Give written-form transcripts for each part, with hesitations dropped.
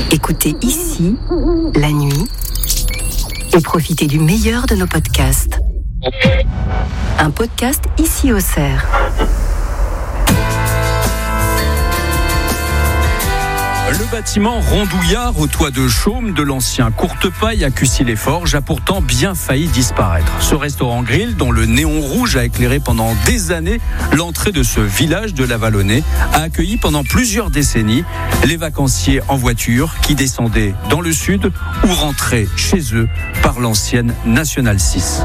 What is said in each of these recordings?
Écoutez ici, la nuit, et profitez du meilleur de nos podcasts. Un podcast ici au Cerf. Le bâtiment rondouillard au toit de chaume de l'ancien Courtepaille à Cussy-les-Forges a pourtant bien failli disparaître. Ce restaurant-grill, dont le néon rouge a éclairé pendant des années l'entrée de ce village de la Vallonnée, a accueilli pendant plusieurs décennies les vacanciers en voiture qui descendaient dans le sud ou rentraient chez eux par l'ancienne Nationale 6.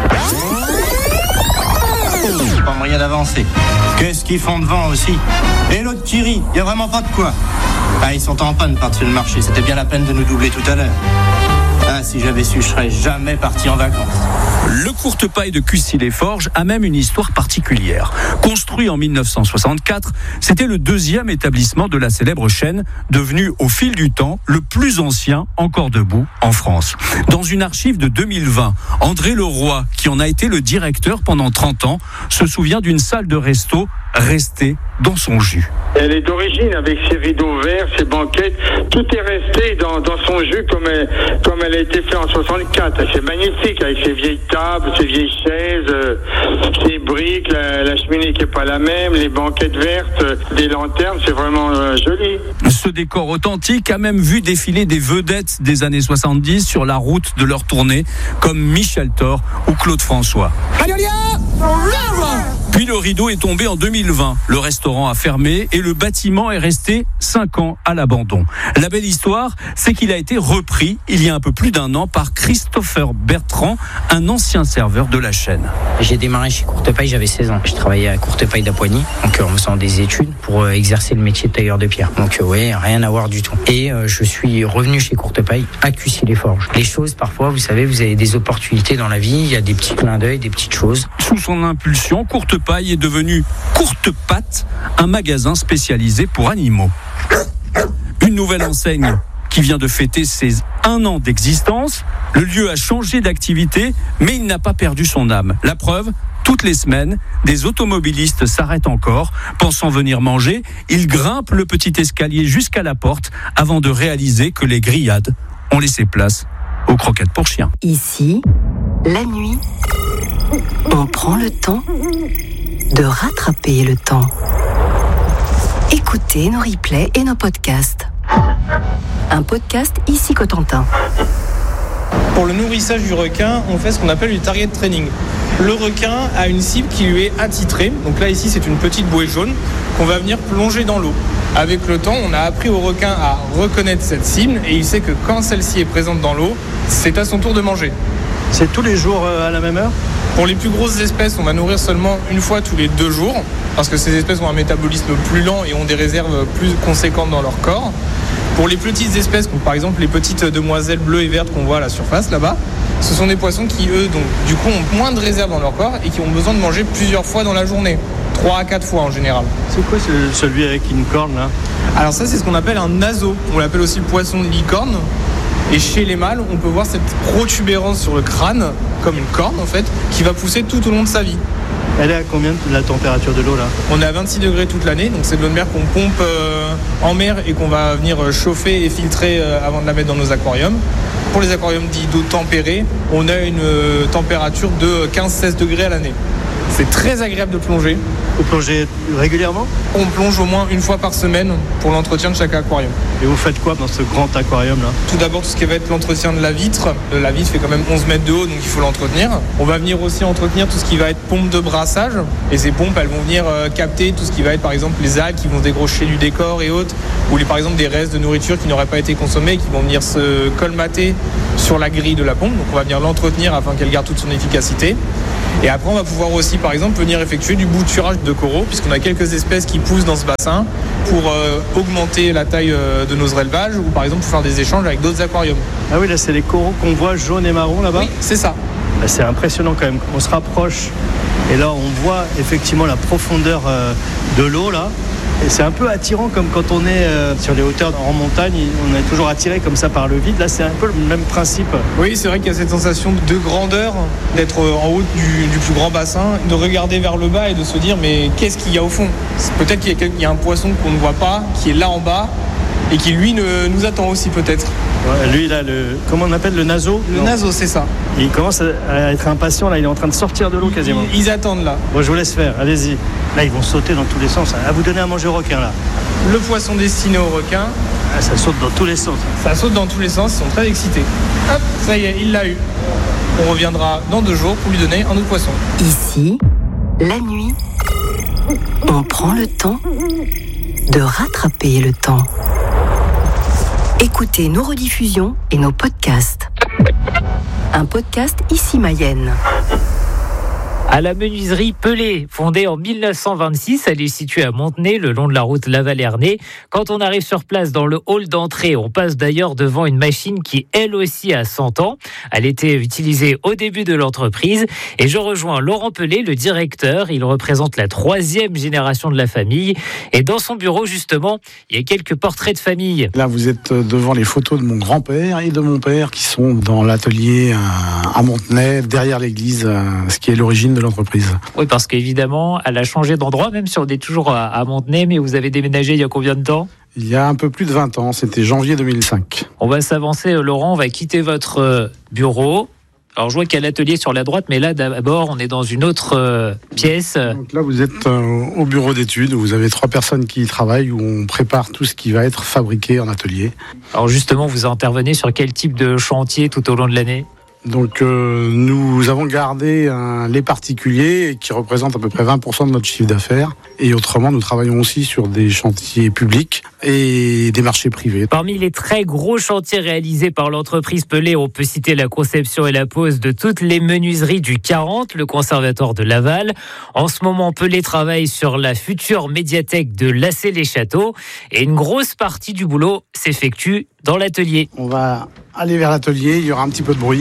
Pas moyen d'avancer. Qu'est-ce qu'ils font devant aussi? Et l'autre qui rit, y a vraiment pas de quoi. Ah, ils sont en panne par-dessus le marché, c'était bien la peine de nous doubler tout à l'heure. Ah, si j'avais su, je serais jamais parti en vacances. Le Courtepaille de Cussy-les-Forges a même une histoire particulière. Construit en 1964, c'était le deuxième établissement de la célèbre chaîne, devenu au fil du temps le plus ancien encore debout en France. Dans une archive de 2020, André Leroy, qui en a été le directeur pendant 30 ans, se souvient d'une salle de resto restée dans son jus. Elle est d'origine avec ses rideaux verts, ses banquettes, tout est resté dans son jus comme elle a été faite en 64. C'est magnifique avec ses vieilles tables, ses vieilles chaises, ses briques, la cheminée qui est pas la même, les banquettes vertes, des lanternes, c'est vraiment joli. Ce décor authentique a même vu défiler des vedettes des années 70 sur la route de leur tournée, comme Michel Thor ou Claude François. Puis le rideau est tombé en 2020. Le restaurant a fermé et le bâtiment est resté 5 ans à l'abandon. La belle histoire, c'est qu'il a été repris il y a un peu plus d'un an par Christopher Bertrand, un ancien serveur de la chaîne. J'ai démarré chez Courtepaille, j'avais 16 ans. Je travaillais à Courtepaille d'Apoigny, donc en faisant des études pour exercer le métier de tailleur de pierre. Donc rien à voir du tout. Et je suis revenu chez Courtepaille à Cussy-les-Forges. Les choses, parfois, vous savez, vous avez des opportunités dans la vie, il y a des petits clins d'œil, des petites choses. Sous son impulsion, Courtepaille est devenu Courtepatte, un magasin spécialisé pour animaux. Une nouvelle enseigne qui vient de fêter ses 1 an d'existence. Le lieu a changé d'activité, mais il n'a pas perdu son âme. La preuve, toutes les semaines, des automobilistes s'arrêtent encore, pensant venir manger. Ils grimpent le petit escalier jusqu'à la porte avant de réaliser que les grillades ont laissé place aux croquettes pour chiens. Ici, la nuit, on prend le temps de rattraper le temps. Écoutez nos replays et nos podcasts. Un podcast ici Cotentin. Pour le nourrissage du requin, on fait ce qu'on appelle du target training. Le requin a une cible qui lui est attitrée. Donc là, ici, c'est une petite bouée jaune qu'on va venir plonger dans l'eau. Avec le temps, on a appris au requin à reconnaître cette cible et il sait que quand celle-ci est présente dans l'eau, c'est à son tour de manger. C'est tous les jours à la même heure? Pour les plus grosses espèces, on va nourrir seulement une fois tous les 2 jours parce que ces espèces ont un métabolisme plus lent et ont des réserves plus conséquentes dans leur corps. Pour les petites espèces, comme par exemple les petites demoiselles bleues et vertes qu'on voit à la surface là-bas, ce sont des poissons qui, eux, donc, du coup, ont moins de réserves dans leur corps et qui ont besoin de manger plusieurs fois dans la journée. 3 à 4 fois en général. C'est quoi celui avec une corne là? Alors ça, c'est ce qu'on appelle un naseau. On l'appelle aussi le poisson de licorne. Et chez les mâles, on peut voir cette protubérance sur le crâne, comme une corne en fait, qui va pousser tout au long de sa vie. Elle est à combien de la température de l'eau là? On est à 26 degrés toute l'année, donc c'est de l'eau de mer qu'on pompe en mer et qu'on va venir chauffer et filtrer avant de la mettre dans nos aquariums. Pour les aquariums dits d'eau tempérée, on a une température de 15-16 degrés à l'année. C'est très agréable de plonger. Vous plongez régulièrement? On plonge au moins une fois par semaine pour l'entretien de chaque aquarium. Et vous faites quoi dans ce grand aquarium là? Tout d'abord, tout ce qui va être l'entretien de la vitre. La vitre fait quand même 11 mètres de haut, donc il faut l'entretenir. On va venir aussi entretenir tout ce qui va être pompe de brassage. Et ces pompes, elles vont venir capter tout ce qui va être par exemple les algues qui vont se décrocher du décor et autres. Ou par exemple des restes de nourriture qui n'auraient pas été consommés et qui vont venir se colmater sur la grille de la pompe. Donc on va venir l'entretenir afin qu'elle garde toute son efficacité. Et après, on va pouvoir aussi, par exemple, venir effectuer du bouturage de coraux, puisqu'on a quelques espèces qui poussent dans ce bassin pour augmenter la taille de nos élevages ou, par exemple, pour faire des échanges avec d'autres aquariums. Ah oui, là, c'est les coraux qu'on voit jaunes et marrons là-bas? Oui, c'est ça. Là, c'est impressionnant quand même. On se rapproche et là, on voit effectivement la profondeur de l'eau là. Et c'est un peu attirant comme quand on est sur les hauteurs en montagne, on est toujours attiré comme ça par le vide. Là, c'est un peu le même principe. Oui, c'est vrai qu'il y a cette sensation de grandeur, d'être en haut du plus grand bassin, de regarder vers le bas et de se dire mais qu'est-ce qu'il y a au fond? Peut-être qu'il y a un poisson qu'on ne voit pas, qui est là en bas et qui lui nous attend aussi peut-être. Ouais, lui, il a comment on appelle le naso ? Le naso, c'est ça. Il commence à être impatient, là, il est en train de sortir de l'eau quasiment. Ils attendent là. Bon, je vous laisse faire, allez-y. Là, ils vont sauter dans tous les sens. À vous donner à manger au requin, là. Le poisson destiné aux requins. Ah, ça saute dans tous les sens. Ça saute dans tous les sens, ils sont très excités. Hop, ça y est, il l'a eu. On reviendra dans 2 jours pour lui donner un autre poisson. Ici, la nuit, on prend le temps de rattraper le temps. Écoutez nos rediffusions et nos podcasts. Un podcast Ici Mayenne. À la menuiserie Pelé, fondée en 1926, elle est située à Montenay, le long de la route Laval-Ernée. Quand on arrive sur place dans le hall d'entrée, on passe d'ailleurs devant une machine qui, elle aussi, a 100 ans. Elle était utilisée au début de l'entreprise. Et je rejoins Laurent Pelé, le directeur. Il représente la 3e génération de la famille. Et dans son bureau, justement, il y a quelques portraits de famille. Là, vous êtes devant les photos de mon grand-père et de mon père qui sont dans l'atelier à Montenay, derrière l'église, ce qui est l'origine de l'entreprise. Oui, parce qu'évidemment, elle a changé d'endroit, même si on est toujours à Montenay, mais vous avez déménagé il y a combien de temps ? Il y a un peu plus de 20 ans, c'était janvier 2005. On va s'avancer, Laurent, on va quitter votre bureau. Alors, je vois qu'il y a l'atelier sur la droite, mais là, d'abord, on est dans une autre pièce. Donc là, vous êtes au bureau d'études, où vous avez 3 personnes qui y travaillent, où on prépare tout ce qui va être fabriqué en atelier. Alors justement, vous intervenez sur quel type de chantier tout au long de l'année ? Donc nous avons gardé les particuliers qui représentent à peu près 20% de notre chiffre d'affaires. Et autrement, nous travaillons aussi sur des chantiers publics et des marchés privés. Parmi les très gros chantiers réalisés par l'entreprise Pelé, on peut citer la conception et la pose de toutes les menuiseries du 40, le conservatoire de Laval. En ce moment, Pelé travaille sur la future médiathèque de Lassay-les-Châteaux. Et une grosse partie du boulot s'effectue dans l'atelier. On va aller vers l'atelier, il y aura un petit peu de bruit.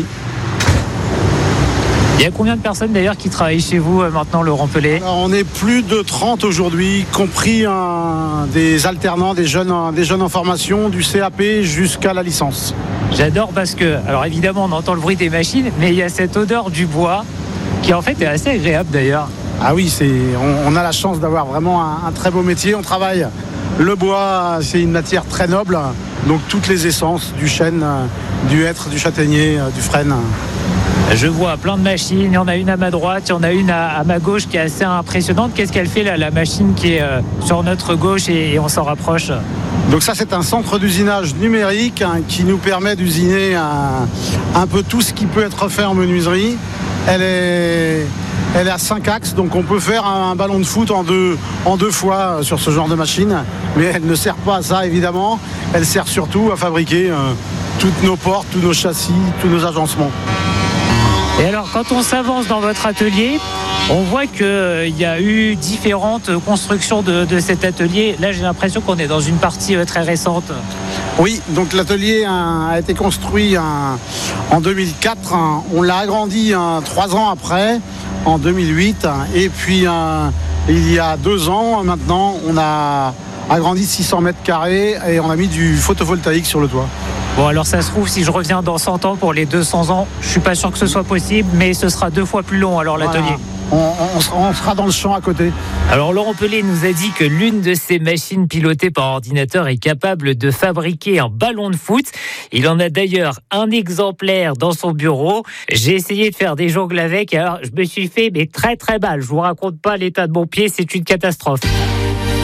Il y a combien de personnes d'ailleurs qui travaillent chez vous maintenant, Laurent Pelé ? Alors, on est plus de 30 aujourd'hui, compris des alternants, des jeunes en formation, du CAP jusqu'à la licence. J'adore parce que, alors évidemment on entend le bruit des machines, mais il y a cette odeur du bois qui en fait est assez agréable d'ailleurs. Ah oui, on a la chance d'avoir vraiment un très beau métier. On travaille le bois, c'est une matière très noble, donc toutes les essences, du chêne, du hêtre, du châtaignier, du frêne. Je vois plein de machines, il y en a une à ma droite, il y en a une à ma gauche qui est assez impressionnante. Qu'est-ce qu'elle fait là, la machine qui est sur notre gauche et on s'en rapproche ? Donc ça, c'est un centre d'usinage numérique qui nous permet d'usiner un peu tout ce qui peut être fait en menuiserie. Elle est à 5 axes, donc on peut faire un ballon de foot en deux fois sur ce genre de machine. Mais elle ne sert pas à ça, évidemment. Elle sert surtout à fabriquer toutes nos portes, tous nos châssis, tous nos agencements. Et alors, quand on s'avance dans votre atelier, on voit qu'il y a eu différentes constructions de cet atelier. Là, j'ai l'impression qu'on est dans une partie très récente. Oui, donc l'atelier a été construit en 2004. On l'a agrandi 3 ans après, en 2008. Et puis, il y a 2 ans, maintenant, on a agrandi 600 mètres carrés et on a mis du photovoltaïque sur le toit. Bon, alors ça se trouve, si je reviens dans 100 ans pour les 200 ans, je suis pas sûr que ce soit possible, mais ce sera 2 fois plus long alors l'atelier. Voilà. On sera dans le champ à côté. Alors Laurent Pelé nous a dit que l'une de ces machines pilotées par ordinateur est capable de fabriquer un ballon de foot. Il en a d'ailleurs un exemplaire dans son bureau. J'ai essayé de faire des jongles avec, alors je me suis fait très très mal. Je vous raconte pas l'état de mon pied, c'est une catastrophe.